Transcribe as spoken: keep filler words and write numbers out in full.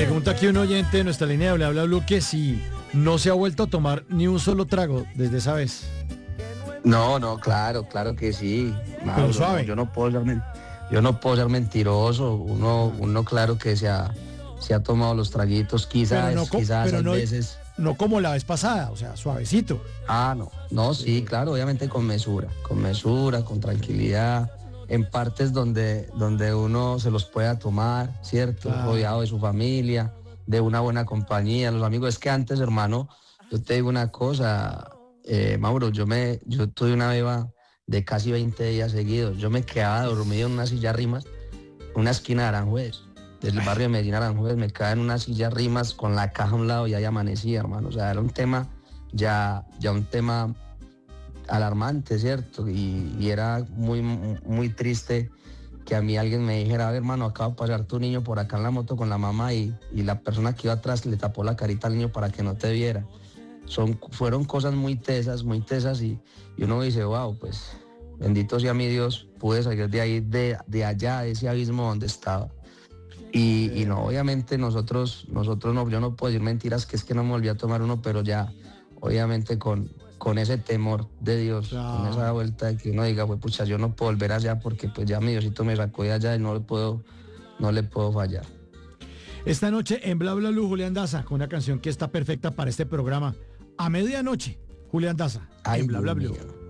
Pregunta aquí un oyente de nuestra línea de Bla Bla Blue que si no se ha vuelto a tomar ni un solo trago desde esa vez. No, no, claro, claro que sí. Mauro, Pero suave. No, yo no puedo ser men- yo no puedo ser mentiroso. Uno, uno claro que se ha, se ha tomado los traguitos, quizás, Pero no, co- quizás pero hay no, veces. no como la vez pasada, o sea, suavecito. Ah, no, no, sí, claro, obviamente con mesura, con mesura, con tranquilidad, en partes donde, donde uno se los pueda tomar, ¿cierto? Claro. Rodeado de su familia, de una buena compañía, los amigos. Es que antes, hermano, yo te digo una cosa, eh, Mauro, yo me, yo tuve una beba de casi veinte días seguidos. Yo me quedaba dormido en una silla rimas, una esquina de Aranjuez, del barrio de Medellín Aranjuez, me quedaba en una silla rimas con la caja a un lado y ahí amanecía, hermano. O sea, era un tema, ya, ya un tema alarmante, ¿cierto? Y, y era muy, muy triste que a mí alguien me dijera, a ver, hermano, acaba de pasar tu niño por acá en la moto con la mamá y, y la persona que iba atrás le tapó la carita al niño para que no te viera. Son, fueron cosas muy tesas, muy tesas y, y uno dice, wow, pues bendito sea mi Dios, pude salir de ahí, de, de allá, de ese abismo donde estaba. Y, y no, obviamente nosotros, nosotros no, yo no puedo decir mentiras, que es que no me volví a tomar uno, pero ya, obviamente con, con ese temor de Dios, Claro. con esa vuelta de que uno diga, pues pucha, yo no puedo volver allá porque pues ya mi Diosito me sacó de allá y no le puedo, no le puedo fallar. Esta noche en Bla Bla Blue, Julián Daza, con una canción que está perfecta para este programa. A medianoche, Julián Daza, Ay, en Bla Bla Dios Blue. mío.